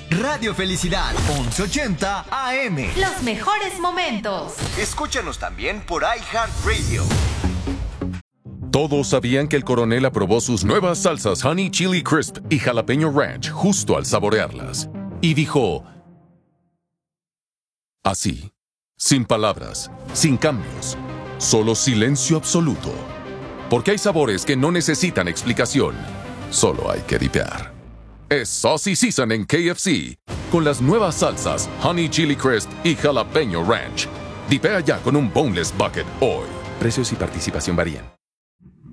Radio Felicidad, 1180 AM. Los mejores momentos. Escúchanos también por iHeartRadio. Todos sabían que el coronel aprobó sus nuevas salsas Honey Chili Crisp y Jalapeño Ranch justo al saborearlas. Y dijo... así, sin palabras, sin cambios, solo silencio absoluto. Porque hay sabores que no necesitan explicación, solo hay que dipear. Es Saucy Season en KFC, con las nuevas salsas Honey Chili Crisp y Jalapeño Ranch. Dipea ya con un Boneless Bucket hoy. Precios y participación varían.